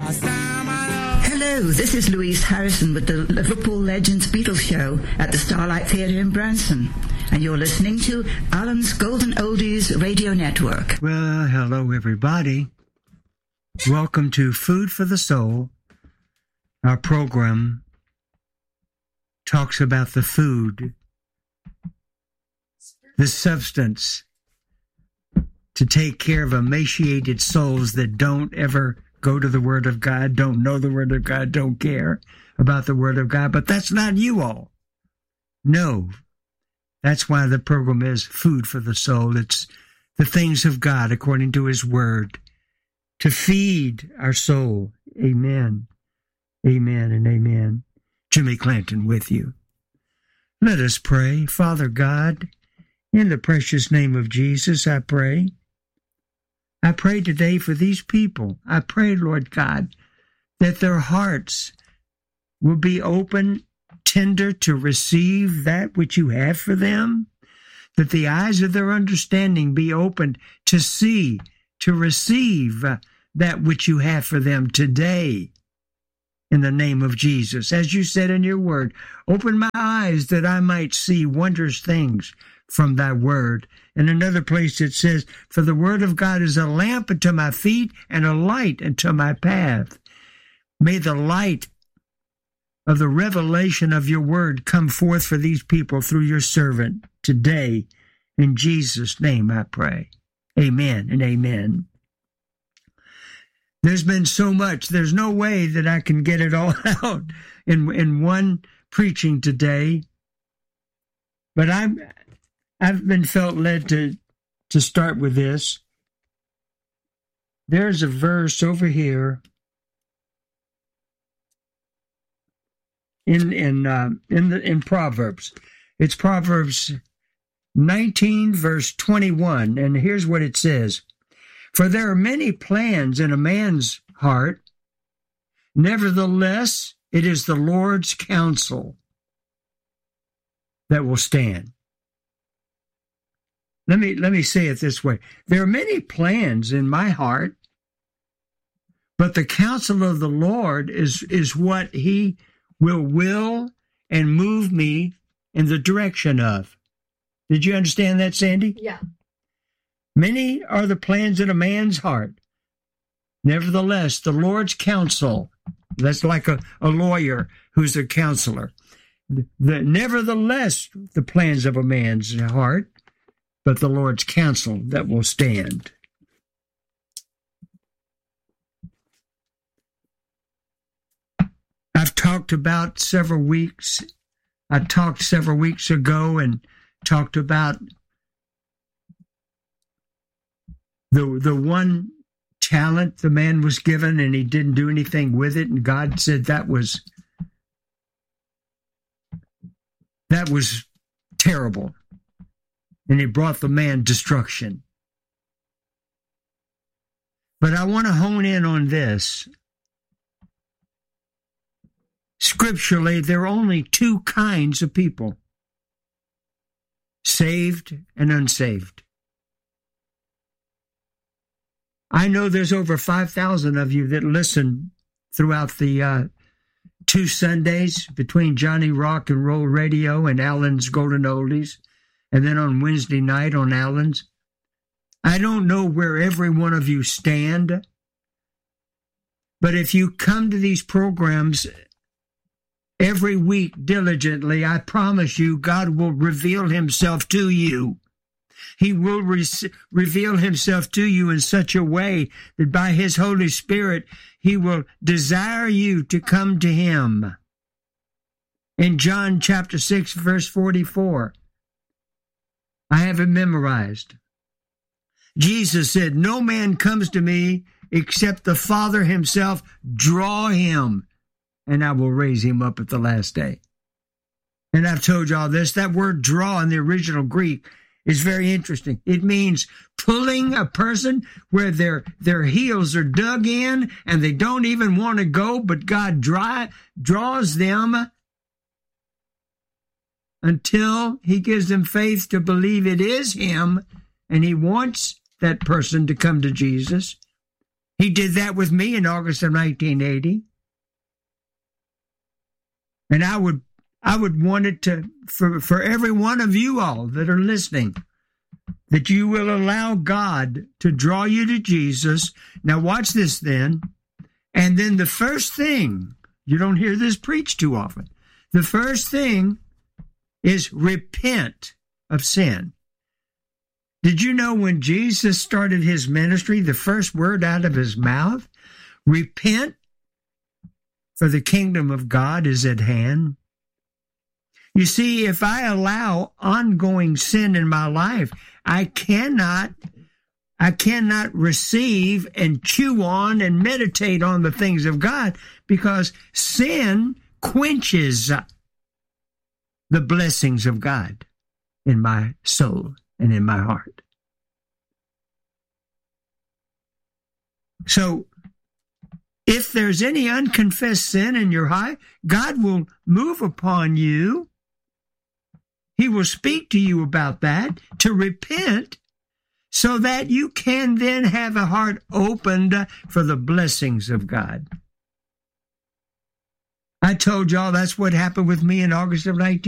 Hello, this is Louise Harrison with the Liverpool Legends Beatles Show at the Starlight Theatre in Branson. And you're listening to Alan's Golden Oldies Radio Network. Well, hello everybody. Welcome to Food for the Soul. Our program talks about the food, the substance to take care of emaciated souls that don't ever go to the Word of God, don't know the Word of God, don't care about the Word of God. But that's not you all. No. That's why the program is Food for the Soul. It's the things of God according to His Word to feed our soul. Amen. Amen and amen. Jimmy Clanton with you. Let us pray. Father God, in the precious name of Jesus, I pray. I pray today for these people. I pray, Lord God, that their hearts will be open, tender to receive that which you have for them, that the eyes of their understanding be opened to see, to receive that which you have for them today. In the name of Jesus, as you said in your word, open my eyes that I might see wondrous things from thy word. In another place it says, for the word of God is a lamp unto my feet and a light unto my path. May the light of the revelation of your word come forth for these people through your servant today. In Jesus' name I pray. Amen and amen. There's been so much. There's no way that I can get it all out in one preaching today. But I've been felt led to start with this. There's a verse over here in Proverbs. It's Proverbs 19, verse 21, and here's what it says. For there are many plans in a man's heart, nevertheless, it is the Lord's counsel that will stand. Let me say it this way. There are many plans in my heart, but the counsel of the Lord is what He will and move me in the direction of. Did you understand that, Sandy? Yeah. Many are the plans in a man's heart. Nevertheless, the Lord's counsel, that's like a lawyer who's a counselor. Nevertheless, the plans of a man's heart, but the Lord's counsel that will stand. I've talked about several weeks. I talked several weeks ago and talked about the one talent the man was given and he didn't do anything with it, and God said that was terrible, and it brought the man destruction. But I want to hone in on this. Scripturally, there are only two kinds of people, saved and unsaved. I know there's over 5,000 of you that listen throughout the 2 Sundays between Johnny Rock and Roll Radio and Alan's Golden Oldies, and then on Wednesday night on Alan's. I don't know where every one of you stand, but if you come to these programs every week diligently, I promise you God will reveal Himself to you. He will reveal Himself to you in such a way that by His Holy Spirit, He will desire you to come to Him. In John chapter 6, verse 44, I have it memorized. Jesus said, no man comes to me except the Father Himself draw him, and I will raise him up at the last day. And I've told you all this. That word draw in the original Greek is very interesting. It means pulling a person where their heels are dug in and they don't even want to go, but God draws them until He gives them faith to believe it is Him, and He wants that person to come to Jesus. He did that with me in August of 1980. And I would want it for every one of you all that are listening, that you will allow God to draw you to Jesus. Now watch this then. And then the first thing, you don't hear this preached too often. The first thing is repent of sin. Did you know when Jesus started his ministry, the first word out of his mouth, repent, for the kingdom of God is at hand? You see, if I allow ongoing sin in my life, I cannot receive and chew on and meditate on the things of God, because sin quenches the blessings of God in my soul and in my heart. So, if there's any unconfessed sin in your heart, God will move upon you. He will speak to you about that, to repent, so that you can then have a heart opened for the blessings of God. I told y'all that's what happened with me in August of 1980.